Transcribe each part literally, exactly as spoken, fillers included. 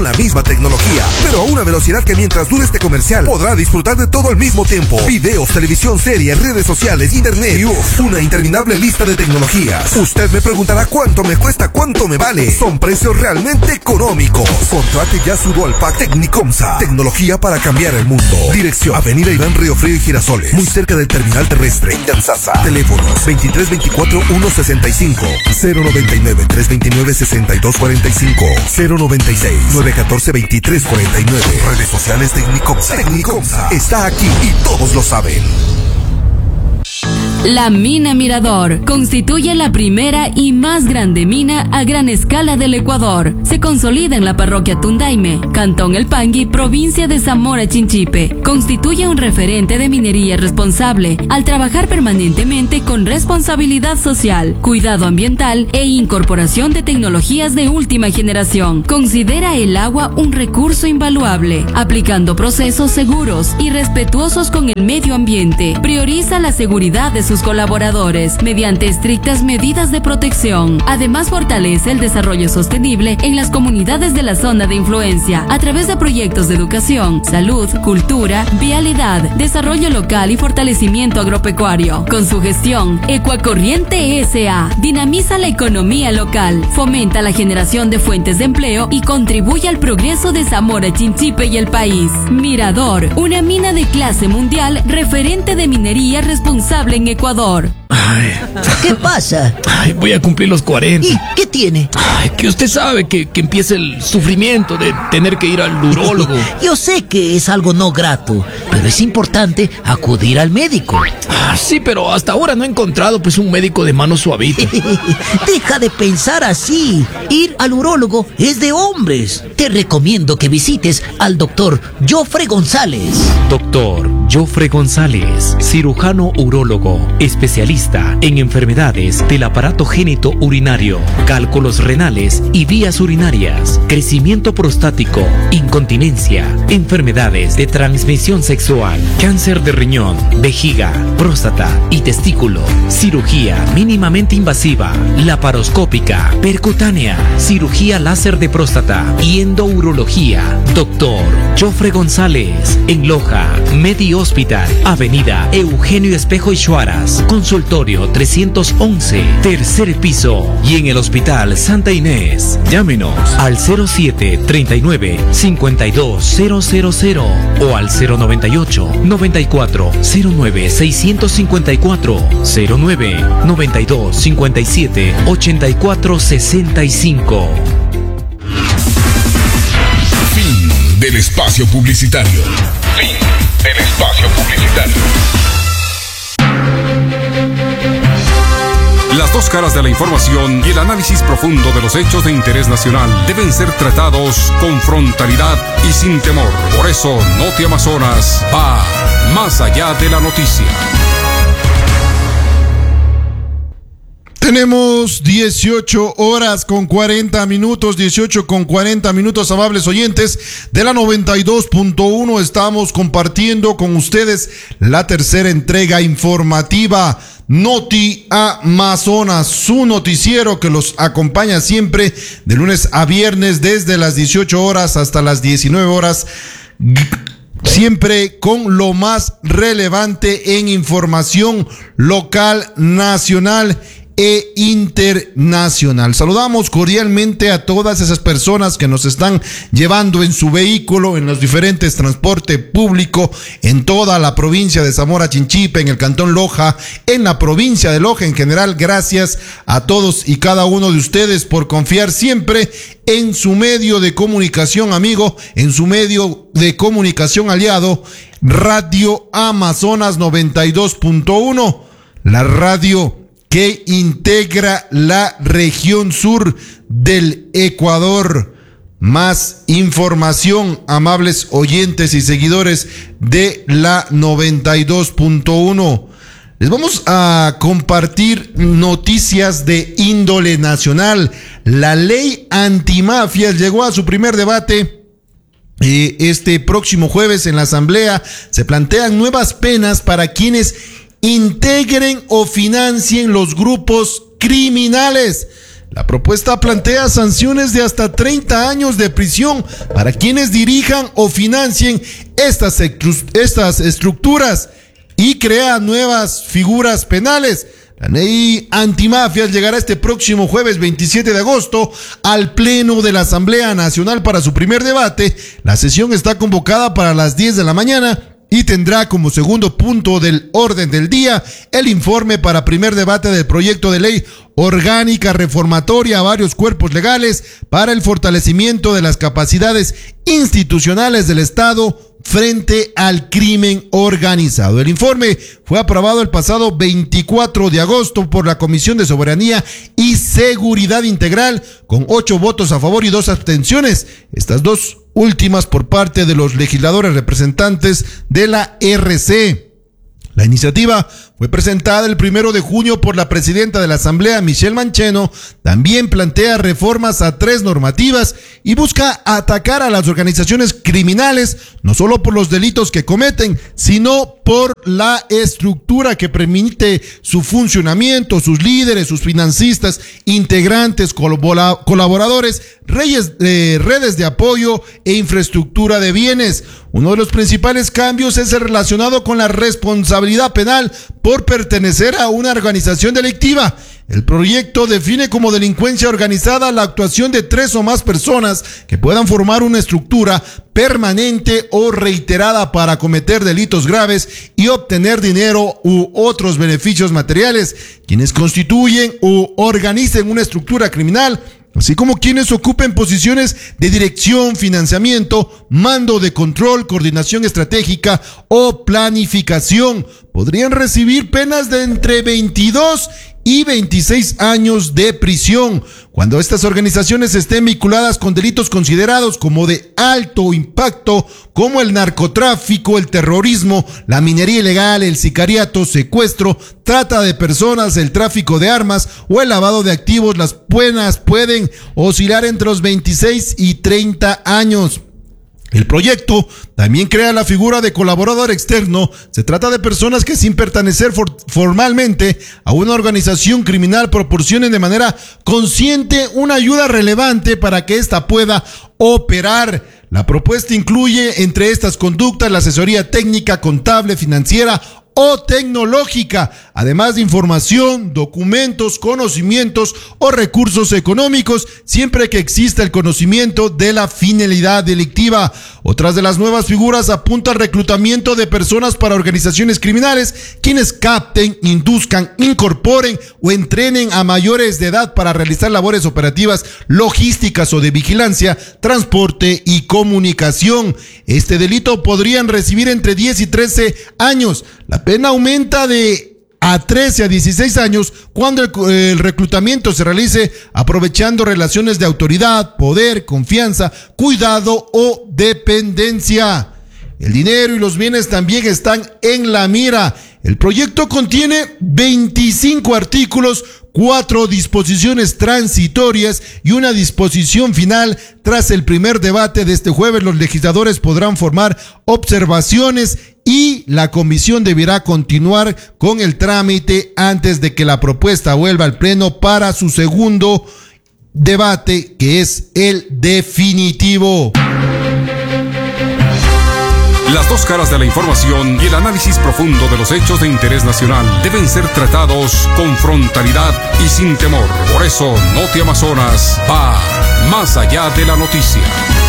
la misma tecnología, pero a una velocidad que mientras dure este comercial podrá disfrutar de todo al mismo tiempo. Videos, televisión, series, redes sociales, internet y uf, una interminable lista de tecnologías. Usted me preguntará cuánto me cuesta, cuánto me vale. Son precios realmente económicos. Contrate ya su Dual Pack Tecnicomsa. Tecnología para cambiar el mundo. Dirección: Avenida Iván Río Frío y Girasoles, muy cerca del terminal terrestre Yanzasa. Teléfonos: veintitrés veinticuatro uno sesenta y cinco, cero noventa y nueve tres veintinueve sesenta y dos cuarenta y cinco, cero noventa y seis nueve catorce veintitrés cuarenta y nueve. Redes sociales Tecnicomsa. Tecnicomsa está aquí y todos lo saben. La Mina Mirador constituye la primera y más grande mina a gran escala del Ecuador. Se consolida en la parroquia Tundaime, Cantón El Pangui, provincia de Zamora Chinchipe. Constituye un referente de minería responsable al trabajar permanentemente con responsabilidad social, cuidado ambiental e incorporación de tecnologías de última generación. Considera el agua un recurso invaluable, aplicando procesos seguros y respetuosos con el medio ambiente. Prioriza la seguridad de sus colaboradores mediante estrictas medidas de protección. Además, fortalece el desarrollo sostenible en las comunidades de la zona de influencia a través de proyectos de educación, salud, cultura, vialidad, desarrollo local y fortalecimiento agropecuario. Con su gestión, Ecuacorriente S A dinamiza la economía local, fomenta la generación de fuentes de empleo y contribuye al progreso de Zamora Chinchipe y el país. Mirador, una mina de clase mundial, referente de minería responsable en Ecuador. Ay. ¿Qué pasa? Ay, voy a cumplir los cuarenta. ¿Y qué tiene? Ay, que usted sabe que, que empieza el sufrimiento de tener que ir al urólogo. Yo sé que es algo no grato, pero es importante acudir al médico. Ah, sí, pero hasta ahora no he encontrado pues un médico de mano suavita. Deja de pensar así. Ir al urólogo es de hombres. Te recomiendo que visites al doctor Jofre González. Doctor Jofre González, cirujano urólogo, especialista en enfermedades del aparato génito urinario, cálculos renales y vías urinarias, crecimiento prostático, incontinencia, enfermedades de transmisión sexual, cáncer de riñón, vejiga, próstata y testículo, cirugía mínimamente invasiva, laparoscópica, percutánea, cirugía láser de próstata y endourología. Doctor Jofre González, en Loja, Medi Hospital, Avenida Eugenio Espejo y Chuaras, consultorio trescientos once, tercer piso, y en el Hospital Santa Inés. Llámenos al cero siete treinta y nueve cincuenta y dos cero cero cero o al cero noventa y ocho noventa y cuatro cero nueve seiscientos cincuenta y cuatro, cero nueve noventa y dos cincuenta y siete ochenta y cuatro sesenta y cinco. Fin del espacio publicitario. Fin del espacio publicitario. Las dos caras de la información y el análisis profundo de los hechos de interés nacional deben ser tratados con frontalidad y sin temor. Por eso, Noti Amazonas va más allá de la noticia. Tenemos dieciocho horas con cuarenta minutos, dieciocho con cuarenta minutos, amables oyentes de la noventa y dos punto uno. Estamos compartiendo con ustedes la tercera entrega informativa Noti Amazonas, su noticiero que los acompaña siempre de lunes a viernes desde las dieciocho horas hasta las diecinueve horas. Siempre con lo más relevante en información local, nacional e internacional. Saludamos cordialmente a todas esas personas que nos están llevando en su vehículo, en los diferentes transportes públicos, en toda la provincia de Zamora Chinchipe, en el cantón Loja, en la provincia de Loja en general. Gracias a todos y cada uno de ustedes por confiar siempre en su medio de comunicación amigo, en su medio de comunicación aliado, Radio Amazonas noventa y dos punto uno, la radio que integra la región sur del Ecuador. Más información, amables oyentes y seguidores de la noventa y dos punto uno. Les vamos a compartir noticias de índole nacional. La ley antimafias llegó a su primer debate. Eh, este próximo jueves en la Asamblea se plantean nuevas penas para quienes integren o financien los grupos criminales. La propuesta plantea sanciones de hasta treinta años de prisión para quienes dirijan o financien estas, estas estructuras y crea nuevas figuras penales. La ley antimafias llegará este próximo jueves veintisiete de agosto al Pleno de la Asamblea Nacional para su primer debate. La sesión está convocada para las diez de la mañana y tendrá como segundo punto del orden del día el informe para primer debate del proyecto de ley orgánica reformatoria a varios cuerpos legales para el fortalecimiento de las capacidades institucionales del Estado frente al crimen organizado. El informe fue aprobado el pasado veinticuatro de agosto por la Comisión de Soberanía y Seguridad Integral con ocho votos a favor y dos abstenciones. Estas dos últimas por parte de los legisladores representantes de la R C. La iniciativa fue presentada el primero de junio por la presidenta de la Asamblea, Michelle Mancheno. También plantea reformas a tres normativas y busca atacar a las organizaciones criminales, no solo por los delitos que cometen, sino por la estructura que permite su funcionamiento, sus líderes, sus financistas, integrantes, colaboradores, reyes, eh, redes de apoyo e infraestructura de bienes. Uno de los principales cambios es el relacionado con la responsabilidad penal por pertenecer a una organización delictiva. El proyecto define como delincuencia organizada la actuación de tres o más personas que puedan formar una estructura permanente o reiterada para cometer delitos graves y obtener dinero u otros beneficios materiales. Quienes constituyen u organicen una estructura criminal, así como quienes ocupen posiciones de dirección, financiamiento, mando de control, coordinación estratégica o planificación, podrían recibir penas de entre veintidós y veintiséis años de prisión. Cuando estas organizaciones estén vinculadas con delitos considerados como de alto impacto, como el narcotráfico, el terrorismo, la minería ilegal, el sicariato, secuestro, trata de personas, el tráfico de armas o el lavado de activos, las penas pueden oscilar entre los veintiséis y treinta años. El proyecto también crea la figura de colaborador externo. Se trata de personas que sin pertenecer for- formalmente a una organización criminal proporcionen de manera consciente una ayuda relevante para que ésta pueda operar. La propuesta incluye entre estas conductas la asesoría técnica, contable, financiera o tecnológica, además de información, documentos, conocimientos o recursos económicos, siempre que exista el conocimiento de la finalidad delictiva. Otras de las nuevas figuras apuntan al reclutamiento de personas para organizaciones criminales, quienes capten, induzcan, incorporen o entrenen a mayores de edad para realizar labores operativas, logísticas o de vigilancia, transporte y comunicación. Este delito podrían recibir entre diez y trece años. La pena aumenta de a trece a dieciséis años cuando el, el reclutamiento se realice aprovechando relaciones de autoridad, poder, confianza, cuidado o dependencia. El dinero y los bienes también están en la mira. El proyecto contiene veinticinco artículos, cuatro disposiciones transitorias y una disposición final. Tras el primer debate de este jueves, los legisladores podrán formar observaciones y la comisión deberá continuar con el trámite antes de que la propuesta vuelva al Pleno para su segundo debate, que es el definitivo. Las dos caras de la información y el análisis profundo de los hechos de interés nacional deben ser tratados con frontalidad y sin temor. Por eso, Noti Amazonas va más allá de la noticia.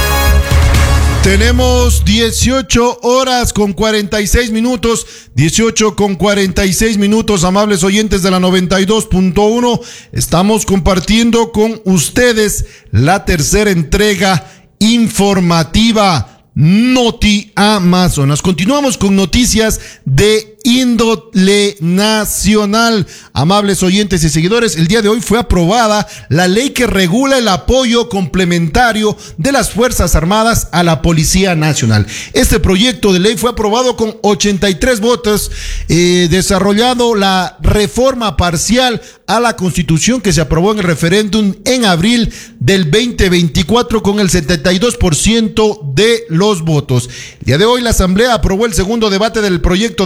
Tenemos dieciocho horas con cuarenta y seis minutos, dieciocho con cuarenta y seis minutos, amables oyentes de la noventa y dos punto uno. Estamos compartiendo con ustedes la tercera entrega informativa Noti Amazonas. Continuamos con noticias de índole nacional. Amables oyentes y seguidores, el día de hoy fue aprobada la ley que regula el apoyo complementario de las Fuerzas Armadas a la Policía Nacional. Este proyecto de ley fue aprobado con ochenta y tres votos, eh, desarrollado la reforma parcial a la Constitución que se aprobó en el referéndum en abril del veinte veinticuatro con el setenta y dos por ciento de los votos. El día de hoy la Asamblea aprobó el segundo debate del proyecto de ley que establece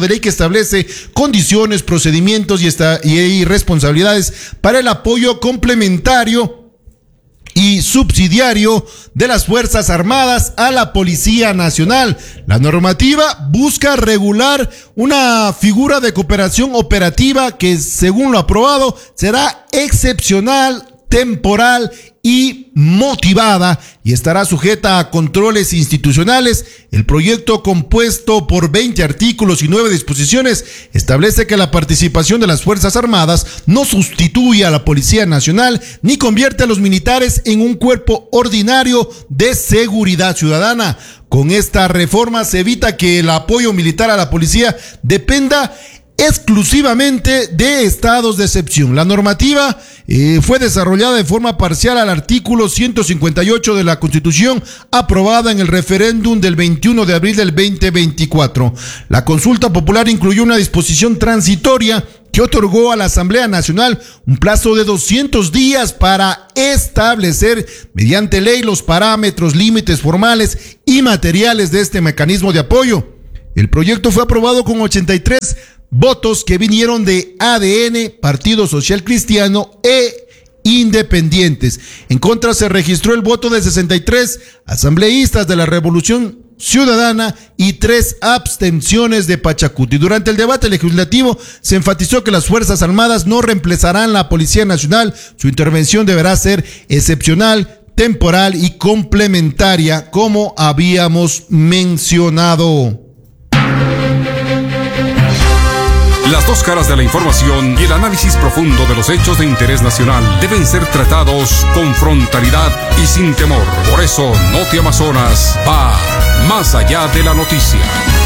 establece condiciones, procedimientos y, esta, y, y responsabilidades para el apoyo complementario y subsidiario de las Fuerzas Armadas a la Policía Nacional. La normativa busca regular una figura de cooperación operativa que, según lo aprobado, será excepcional, temporal y motivada y estará sujeta a controles institucionales. El proyecto, compuesto por veinte artículos y nueve disposiciones, establece que la participación de las Fuerzas Armadas no sustituye a la Policía Nacional ni convierte a los militares en un cuerpo ordinario de seguridad ciudadana. Con esta reforma se evita que el apoyo militar a la policía dependa exclusivamente de estados de excepción. La normativa eh, fue desarrollada de forma parcial al artículo ciento cincuenta y ocho de la Constitución, aprobada en el referéndum del veintiuno de abril del veinte veinticuatro. La consulta popular incluyó una disposición transitoria que otorgó a la Asamblea Nacional un plazo de doscientos días para establecer mediante ley los parámetros, límites formales y materiales de este mecanismo de apoyo. El proyecto fue aprobado con ochenta y tres votos que vinieron de A D N, Partido Social Cristiano e independientes. En contra se registró el voto de sesenta y tres asambleístas de la Revolución Ciudadana y tres abstenciones de Pachacuti. Durante el debate legislativo se enfatizó que las Fuerzas Armadas no reemplazarán la Policía Nacional. Su intervención deberá ser excepcional, temporal y complementaria, como habíamos mencionado. Las dos caras de la información y el análisis profundo de los hechos de interés nacional deben ser tratados con frontalidad y sin temor. Por eso, Noti Amazonas va más allá de la noticia.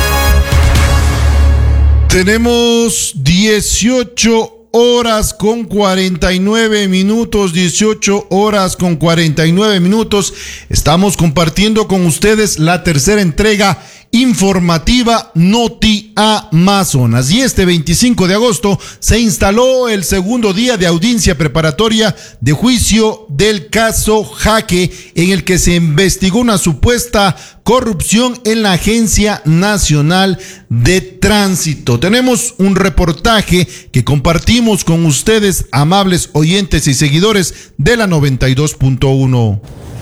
Tenemos dieciocho horas con cuarenta y nueve minutos, dieciocho horas con cuarenta y nueve minutos. Estamos compartiendo con ustedes la tercera entrega informativa Noti Amazonas, y este veinticinco de agosto se instaló el segundo día de audiencia preparatoria de juicio del caso Jaque, en el que se investigó una supuesta corrupción en la Agencia Nacional de Tránsito. Tenemos un reportaje que compartimos con ustedes, amables oyentes y seguidores de la noventa y dos punto uno.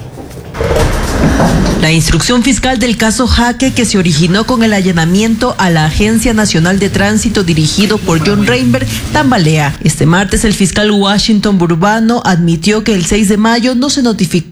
La instrucción fiscal del caso Jaque, que se originó con el allanamiento a la Agencia Nacional de Tránsito dirigido por John Reinberg, tambalea. Este martes el fiscal Washington Burbano admitió que el seis de mayo no se notificó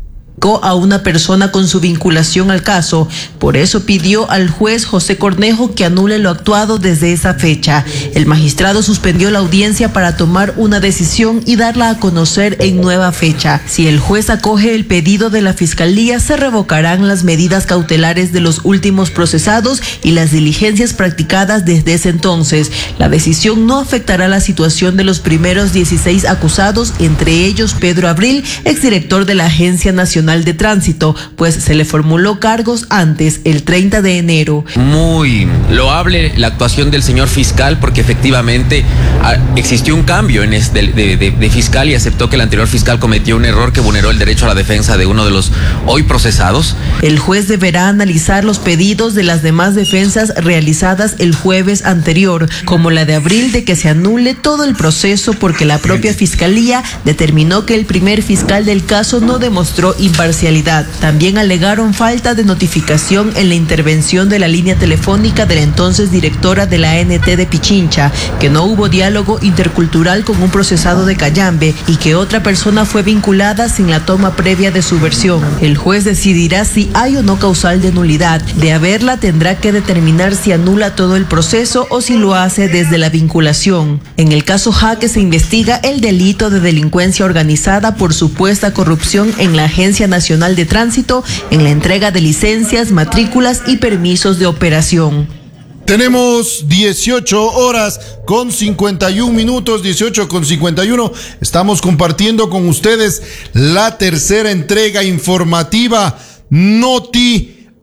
a una persona con su vinculación al caso. Por eso pidió al juez José Cornejo que anule lo actuado desde esa fecha. El magistrado suspendió la audiencia para tomar una decisión y darla a conocer en nueva fecha. Si el juez acoge el pedido de la fiscalía, se revocarán las medidas cautelares de los últimos procesados y las diligencias practicadas desde ese entonces. La decisión no afectará la situación de los primeros dieciséis acusados, entre ellos Pedro Abril, exdirector de la Agencia Nacional de Tránsito, pues se le formuló cargos antes, el treinta de enero. Muy loable la actuación del señor fiscal, porque efectivamente ah, existió un cambio en este, de, de, de fiscal, y aceptó que el anterior fiscal cometió un error que vulneró el derecho a la defensa de uno de los hoy procesados. El juez deberá analizar los pedidos de las demás defensas realizadas el jueves anterior, como la de Abril de que se anule todo el proceso porque la propia fiscalía determinó que el primer fiscal del caso no demostró imparcialidad. También alegaron falta de notificación en la intervención de la línea telefónica de la entonces directora de la A N T de Pichincha, que no hubo diálogo intercultural con un procesado de Cayambe y que otra persona fue vinculada sin la toma previa de su versión. El juez decidirá si hay o no causal de nulidad. De haberla, tendrá que determinar si anula todo el proceso o si lo hace desde la vinculación. En el caso Jaque se investiga el delito de delincuencia organizada por supuesta corrupción en la Agencia Nacional de Tránsito en la entrega de licencias, matrículas y permisos de operación. Tenemos dieciocho horas con cincuenta y un minutos, dieciocho con cincuenta y uno. Estamos compartiendo con ustedes la tercera entrega informativa Noti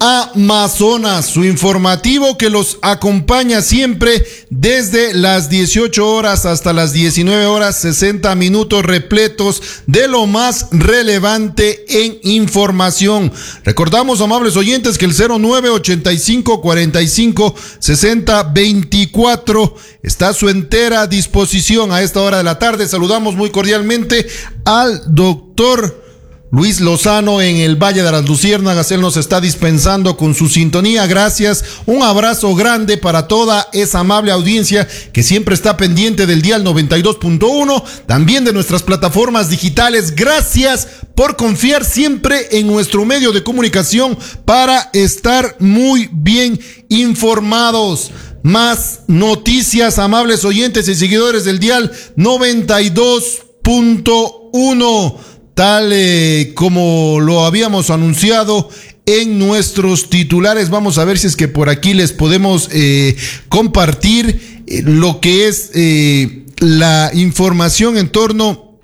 Amazonas, su informativo que los acompaña siempre desde las dieciocho horas hasta las diecinueve horas, sesenta minutos repletos de lo más relevante en información. Recordamos, amables oyentes, que el cero nueve ochenta y cinco cuarenta y cinco sesenta veinticuatro está a su entera disposición a esta hora de la tarde. Saludamos muy cordialmente al doctor Luis Lozano en el Valle de las Luciérnagas. Él nos está dispensando con su sintonía. Gracias. Un abrazo grande para toda esa amable audiencia que siempre está pendiente del dial noventa y dos punto uno, también de nuestras plataformas digitales. Gracias por confiar siempre en nuestro medio de comunicación para estar muy bien informados. Más noticias, amables oyentes y seguidores del dial noventa y dos punto uno. Tal eh, como lo habíamos anunciado en nuestros titulares, vamos a ver si es que por aquí les podemos eh, compartir eh, lo que es eh, la información en torno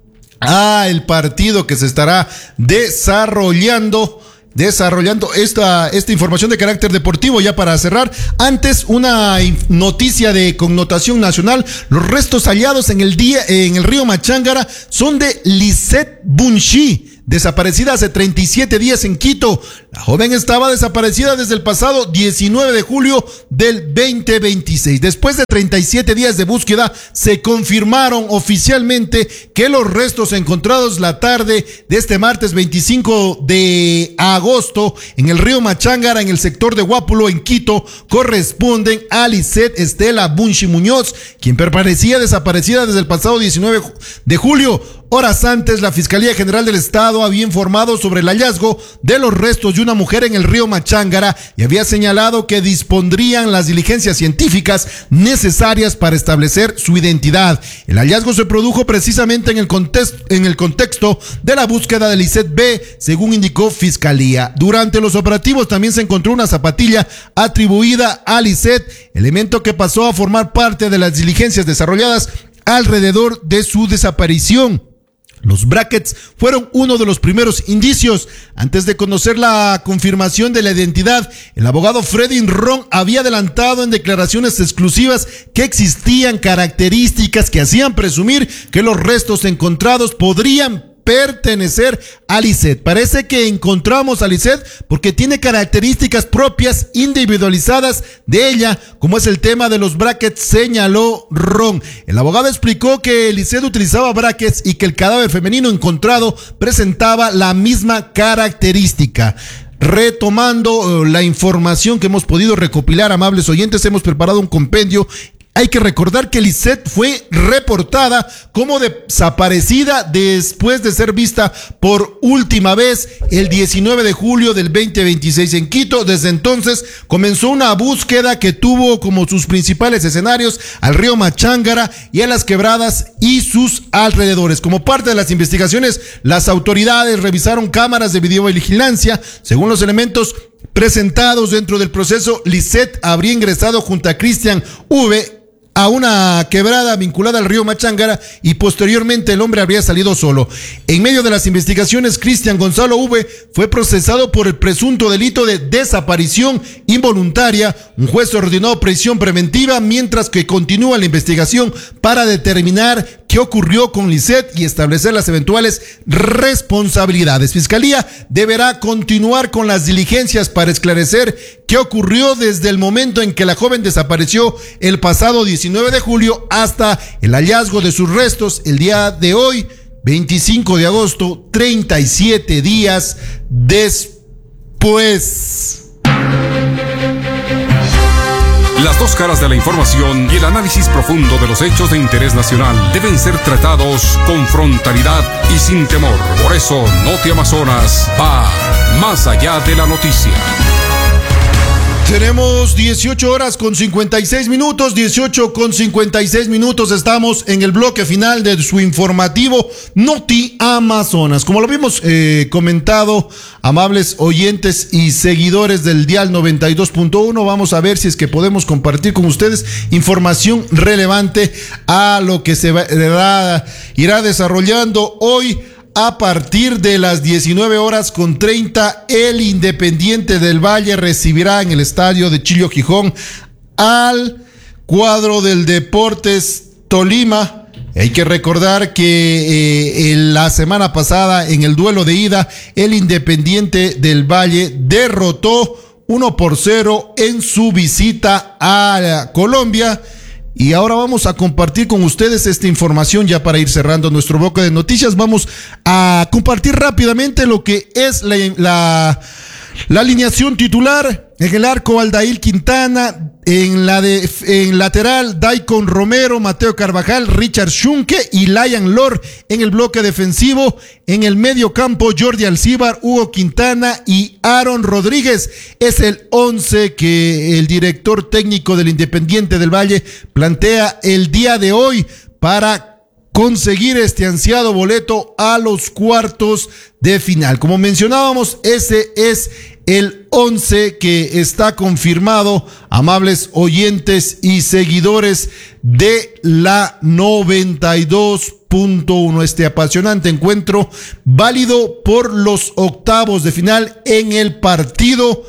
a el partido que se estará desarrollando. Desarrollando esta, esta información de carácter deportivo. Ya para cerrar, antes una noticia de connotación nacional. Los restos hallados en el día en el río Machángara son de Lisette Bunshi, desaparecida hace treinta y siete días en Quito. La joven estaba desaparecida desde el pasado diecinueve de julio del veinte veintiséis. Después de treinta y siete días de búsqueda, se confirmaron oficialmente que los restos encontrados la tarde de este martes veinticinco de agosto en el río Machángara, en el sector de Guápulo, en Quito, corresponden a Lisette Estela Bunshi Muñoz, quien permanecía desaparecida desde el pasado diecinueve de julio. Horas antes, la Fiscalía General del Estado había informado sobre el hallazgo de los restos de una mujer en el río Machángara y había señalado que dispondrían las diligencias científicas necesarias para establecer su identidad. El hallazgo se produjo precisamente en el contexto, en el contexto de la búsqueda de Lisette B, según indicó Fiscalía. Durante los operativos también se encontró una zapatilla atribuida a Lisette, elemento que pasó a formar parte de las diligencias desarrolladas alrededor de su desaparición. Los brackets fueron uno de los primeros indicios. Antes de conocer la confirmación de la identidad, el abogado Freddy Ron había adelantado en declaraciones exclusivas que existían características que hacían presumir que los restos encontrados podrían pertenecer a Lisette. Parece que encontramos a Lisette porque tiene características propias, individualizadas de ella, como es el tema de los brackets, señaló Ron. El abogado explicó que Lisette utilizaba brackets y que el cadáver femenino encontrado presentaba la misma característica. Retomando la información que hemos podido recopilar, amables oyentes, hemos preparado un compendio. Hay que recordar que Lisette fue reportada como desaparecida después de ser vista por última vez el diecinueve de julio del veinte veintiséis en Quito. Desde entonces comenzó una búsqueda que tuvo como sus principales escenarios al río Machángara y a las quebradas y sus alrededores. Como parte de las investigaciones, las autoridades revisaron cámaras de videovigilancia. Según los elementos presentados dentro del proceso, Lisette habría ingresado junto a Cristian V a una quebrada vinculada al río Machángara y posteriormente el hombre habría salido solo. En medio de las investigaciones, Cristian Gonzalo V fue procesado por el presunto delito de desaparición involuntaria. Un juez ordenó prisión preventiva mientras que continúa la investigación para determinar qué ocurrió con Lisette y establecer las eventuales responsabilidades. Fiscalía deberá continuar con las diligencias para esclarecer qué ocurrió desde el momento en que la joven desapareció el pasado diecinueve de julio hasta el hallazgo de sus restos el día de hoy, veinticinco de agosto, treinta y siete días después. Las dos caras de la información y el análisis profundo de los hechos de interés nacional deben ser tratados con frontalidad y sin temor. Por eso, Noti Amazonas va más allá de la noticia. Tenemos dieciocho horas con cincuenta y seis minutos, dieciocho con cincuenta y seis minutos, estamos en el bloque final de su informativo Noti Amazonas. Como lo habíamos eh, comentado, amables oyentes y seguidores del dial noventa y dos punto uno, vamos a ver si es que podemos compartir con ustedes información relevante a lo que se va, irá desarrollando hoy a partir de las diecinueve horas con treinta, el Independiente del Valle recibirá en el estadio de Chillo Gijón al cuadro del Deportes Tolima. Hay que recordar que eh, en la semana pasada, en el duelo de ida, el Independiente del Valle derrotó uno por cero en su visita a Colombia. Y ahora vamos a compartir con ustedes esta información ya para ir cerrando nuestro bloque de noticias. Vamos a compartir rápidamente lo que es la, la, la alineación titular. En el arco, Aldair Quintana. En la de, en lateral, Daikon Romero, Mateo Carvajal, Richard Schunke y Lion Lord. En el bloque defensivo, en el medio campo, Jordi Alcíbar, Hugo Quintana y Aaron Rodríguez. Es el once que el director técnico del Independiente del Valle plantea el día de hoy para conseguir este ansiado boleto a los cuartos de final. Como mencionábamos, ese es el once que está confirmado, amables oyentes y seguidores de la noventa y dos punto uno. Este apasionante encuentro válido por los octavos de final en el partido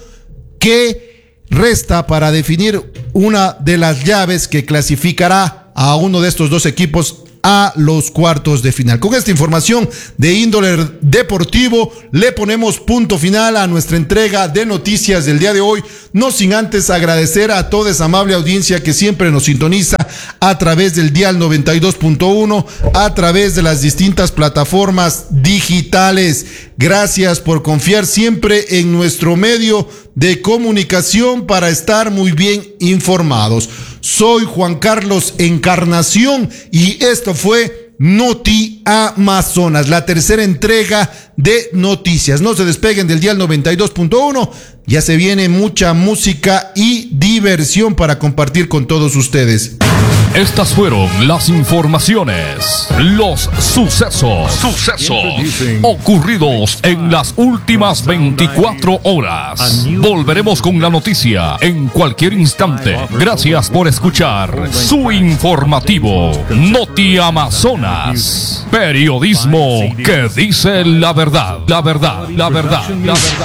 que resta para definir una de las llaves que clasificará a uno de estos dos equipos a los cuartos de final. Con esta información de índole deportivo le ponemos punto final a nuestra entrega de noticias del día de hoy, no sin antes agradecer a toda esa amable audiencia que siempre nos sintoniza a través del dial noventa y dos punto uno, a través de las distintas plataformas digitales. Gracias por confiar siempre en nuestro medio de comunicación para estar muy bien informados. Soy Juan Carlos Encarnación y esto fue Noti Amazonas, la tercera entrega de noticias. No se despeguen del dial noventa y dos punto uno, ya se viene mucha música y diversión para compartir con todos ustedes. Estas fueron las informaciones, los sucesos, sucesos ocurridos en las últimas veinticuatro horas. Volveremos con la noticia en cualquier instante. Gracias por escuchar su informativo Noti Amazonas. Periodismo que dice la verdad, la verdad, la verdad, la verdad.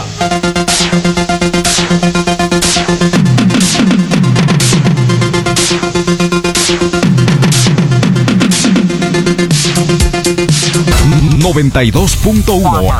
noventa y dos punto uno